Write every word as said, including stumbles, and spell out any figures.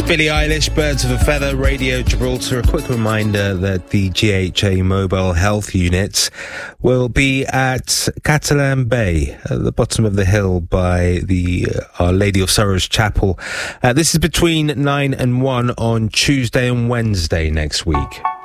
Billie Eilish, Birds of a Feather, Radio Gibraltar. A quick reminder that the G H A mobile health units will be at Catalan Bay, at the bottom of the hill by the uh, Our Lady of Sorrows Chapel. Uh, this is between nine and one on Tuesday and Wednesday next week.